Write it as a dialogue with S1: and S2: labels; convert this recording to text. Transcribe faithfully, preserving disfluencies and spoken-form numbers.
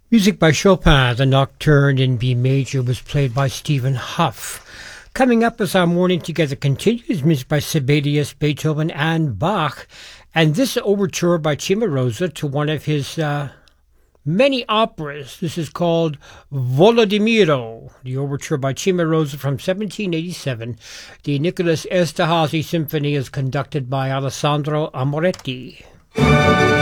S1: Music by Chopin, the Nocturne in B major, was played by Stephen Hough. Coming up as our morning together continues, music by Sibelius, Beethoven, and Bach. And this overture by Cimarosa to one of his uh, many operas. This is called Volodymyro, the overture by Cimarosa from seventeen eighty-seven. The Nicholas Esterhazy Symphony is conducted by Alessandro Amoretti.